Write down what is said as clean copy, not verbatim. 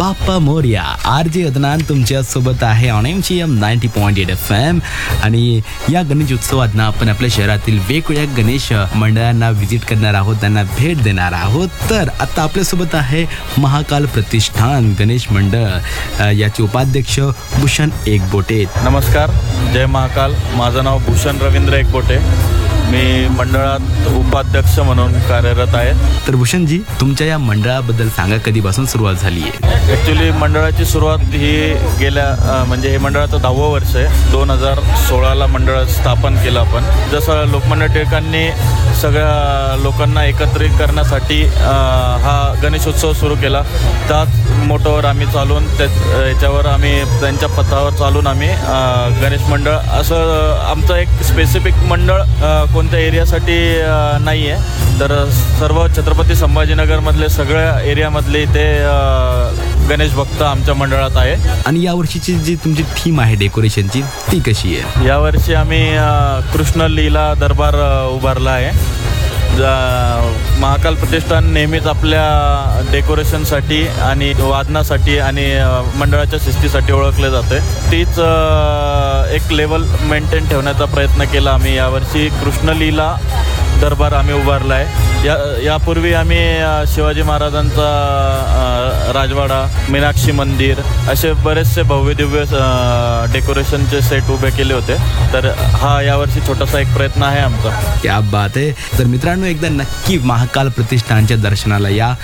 Bappa Morya. RJ Adnan तुमच्या सोबत आहे ऑन MGM 90.8 FM. आणि या गणेश उत्सवात ना आपण आपल्या शहरातील वेगवेगळ्या गणेश मंडळांना व्हिजिट करणार आहोत, त्यांना भेट देणार आहोत. तर आता आपल्यासोबत आहे महाकाल प्रतिष्ठान गणेश मंडळ याचे उपाध्यक्ष भूषण एकबोटे. नमस्कार, जय महाकाल. माझं नाव भूषण रवींद्र एकबोटे. मी मंडळात उपाध्यक्ष म्हणून कार्यरत आहे. तर भूषणजी, तुमच्या या मंडळाबद्दल सांगा, कधीपासून सुरुवात झाली आहे? ॲक्च्युली मंडळाची सुरुवात ही गेल्या म्हणजे हे मंडळाचं 10वं वर्ष आहे. 2016ला मंडळ स्थापन केलं आपण. जसं लोकमान्य टिळकांनी सगळ्या लोकांना एकत्रित करण्यासाठी हा गणेशोत्सव सुरू केला, त्याच मोटोवर आम्ही चालून याच्यावर आम्ही त्यांच्या पथावर चालून आम्ही गणेश मंडळ असं आमचं एक स्पेसिफिक मंडळ कोणत्या एरियासाठी नाही आहे, तर सर्व छत्रपती संभाजीनगरमधले सगळ्या एरियामधले ते गणेश भक्त आमच्या मंडळात आहे. आणि यावर्षीची जी तुमची थीम आहे डेकोरेशनची, ती कशी आहे? यावर्षी आम्ही कृष्ण लीला दरबार उभारला आहे. महाकाल प्रतिष्ठान नेहमीच आपल्या डेकोरेशनसाठी आणि वादनासाठी आणि मंडळाच्या शिस्तीसाठी ओळखले जाते. तीच एक लेवल मेंटेन ठेवण्याचा प्रयत्न केला आम्ही. यावर्षी कृष्णलीला दरबार आम्ही उभारला आहे. यापूर्वी आम्ही शिवाजी महाराजांचा राजवाडा, मीनाक्षी मंदिर असे बरेचसे भव्य दिव्य डेकोरेशनचे सेट उभे केले होते. तर हा यावर्षी छोटासा एक प्रयत्न आहे आमचा. क्या बात आहे. तर मित्रांनो, एकदा नक्की महाकाल प्रतिष्ठानच्या दर्शनाला या.